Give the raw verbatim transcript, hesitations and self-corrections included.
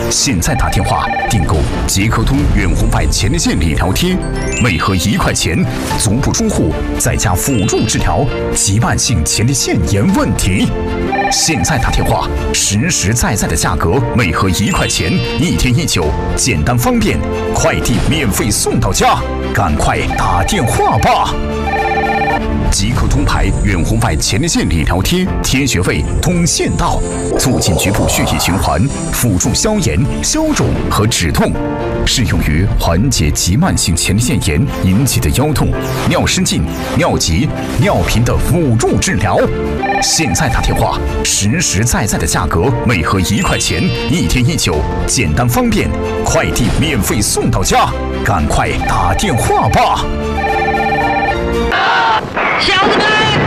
现在打电话订购捷克通远红外前列腺理疗贴，每盒一块钱，足不出户在家辅助治疗急慢性前列腺炎问题。现在打电话，实实在在的价格，每盒一块钱，一天一酒，简单方便，快递免费送到家，赶快打电话吧！极客通牌远红外前列腺理疗贴，贴穴位通腺道，促进局部血液循环，辅助消炎、消肿和止痛，适用于缓解急慢性前列腺炎引起的腰痛、尿失禁、尿急、尿频的辅助治疗。现在打电话，实实在在的价格，每盒一块钱，一天一酒，简单方便，快递免费送到家，赶快打电话吧！ 小子们！